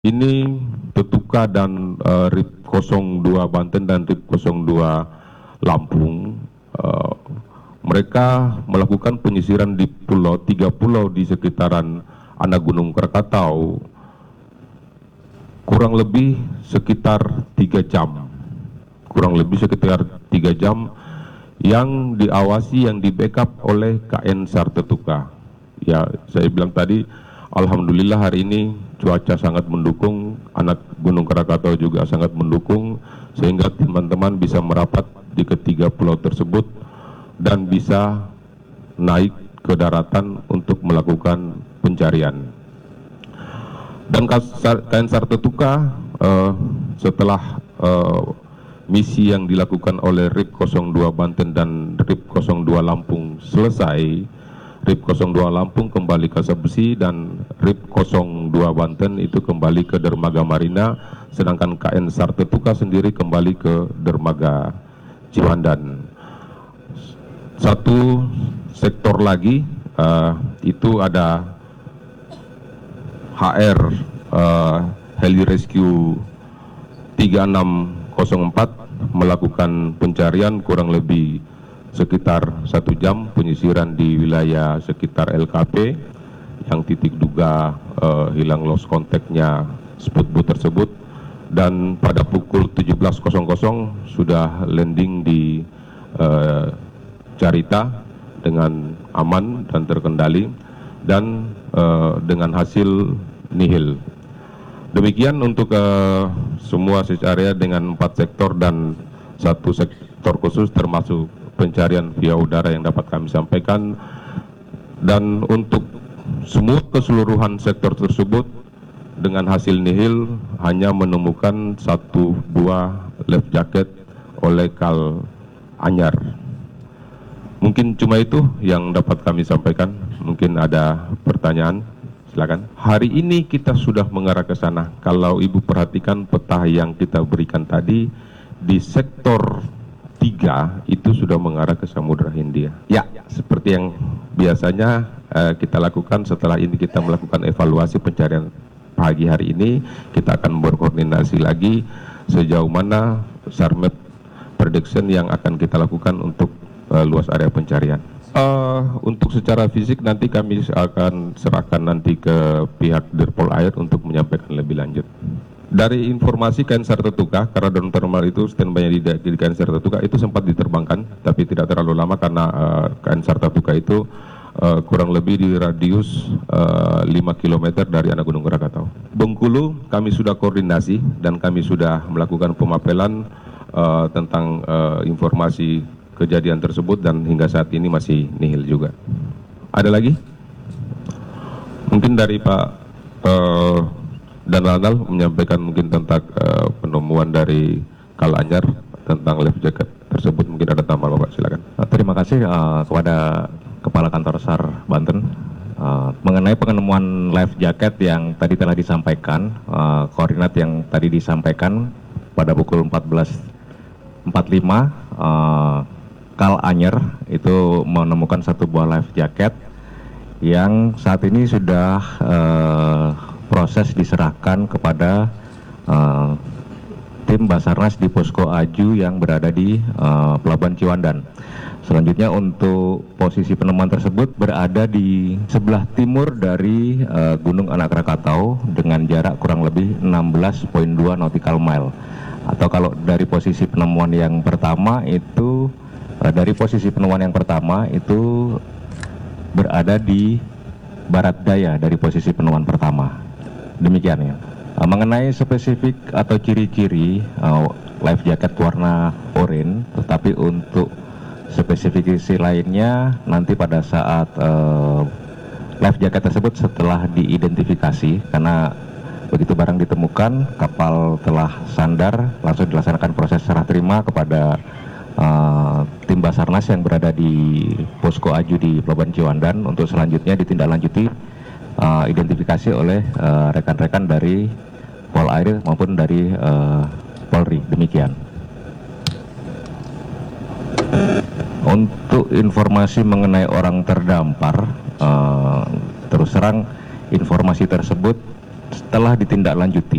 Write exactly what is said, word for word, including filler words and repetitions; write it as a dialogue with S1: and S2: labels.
S1: Ini Tetuka dan uh, R I P nol dua Banten dan R I P nol dua Lampung, uh, mereka melakukan penyisiran di pulau tiga pulau di sekitaran anak Gunung Krakatau kurang lebih sekitar tiga jam, kurang lebih sekitar tiga jam yang diawasi, yang di backup oleh K N SAR Tetuka. Ya, saya bilang tadi, alhamdulillah hari ini cuaca sangat mendukung, anak Gunung Krakatau juga sangat mendukung, sehingga teman-teman bisa merapat di ketiga pulau tersebut dan bisa naik ke daratan untuk melakukan pencarian. Dan K N SAR Tetuka uh, setelah uh, misi yang dilakukan oleh R I P nol dua Banten dan R I P nol dua Lampung selesai, R I P nol dua Lampung kembali ke Sebesi dan R I P nol dua Banten itu kembali ke Dermaga Marina, sedangkan K N SAR Tetuka sendiri kembali ke Dermaga Ciwandan. Satu sektor lagi uh, itu ada H R uh, Heli Rescue tiga enam nol empat melakukan pencarian kurang lebih sekitar satu jam penyisiran di wilayah sekitar L K P yang titik duga uh, hilang lost kontaknya speedboat tersebut, dan pada pukul tujuh belas sudah landing di uh, Carita dengan aman dan terkendali dan uh, dengan hasil nihil. Demikian untuk uh, semua secara dengan empat sektor dan satu sektor khusus termasuk pencarian via udara yang dapat kami sampaikan. Dan untuk semua keseluruhan sektor tersebut dengan hasil nihil hanya menemukan satu buah life jacket oleh Kal Anyar. Mungkin cuma itu yang dapat kami sampaikan. Mungkin ada pertanyaan. Silakan. Hari ini kita sudah mengarah ke sana. Kalau Ibu perhatikan peta yang kita berikan tadi, di sektor tiga itu sudah mengarah ke Samudra Hindia. Ya, seperti yang biasanya eh, kita lakukan setelah ini kita melakukan evaluasi pencarian pagi hari ini, kita akan berkoordinasi lagi sejauh mana SARMAP prediction yang akan kita lakukan untuk eh, luas area pencarian. Uh, untuk secara fisik nanti kami akan serahkan nanti ke pihak Dirpol Air untuk menyampaikan lebih lanjut. Dari informasi K N SAR Tetuka, karena drone thermal itu standby di, di K N SAR Tetuka itu sempat diterbangkan, tapi tidak terlalu lama karena uh, K N SAR Tetuka itu uh, kurang lebih di radius uh, lima kilometer dari anak Gunung Krakatau. Bengkulu kami sudah koordinasi dan kami sudah melakukan pemapelan uh, tentang uh, informasi kejadian tersebut dan hingga saat ini masih nihil juga. Ada lagi? Mungkin dari Pak uh, Dan Lanal menyampaikan mungkin tentang uh, penemuan dari Kal Anyar tentang life jacket tersebut. Mungkin ada tambahan Bapak, silakan.
S2: Terima kasih uh, kepada Kepala Kantor SAR Banten uh, mengenai penemuan life jacket yang tadi telah disampaikan, uh, koordinat yang tadi disampaikan pada pukul empat belas empat puluh lima. Uh, Kal Anyar itu menemukan satu buah life jacket yang saat ini sudah uh, proses diserahkan kepada uh, tim Basarnas di Posko Aju yang berada di uh, Pelabuhan Ciwandan. Selanjutnya untuk posisi penemuan tersebut berada di sebelah timur dari uh, Gunung Anak Krakatau dengan jarak kurang lebih enam belas koma dua nautical mile. Atau kalau dari posisi penemuan yang pertama itu dari posisi penemuan yang pertama itu berada di barat daya dari posisi penemuan pertama. Demikian ya. Mengenai spesifik atau ciri-ciri uh, life jacket warna oranye, tetapi untuk spesifikasi lainnya nanti pada saat uh, life jacket tersebut setelah diidentifikasi, karena begitu barang ditemukan kapal telah sandar langsung dilaksanakan proses serah terima kepada Uh, tim Basarnas yang berada di Posko Aju di Pelabuhan Ciwandan untuk selanjutnya ditindaklanjuti uh, identifikasi oleh rekan-rekan uh, dari Pol Air maupun dari uh, Polri. Demikian. Untuk informasi mengenai orang terdampar, uh, terus terang informasi tersebut setelah ditindaklanjuti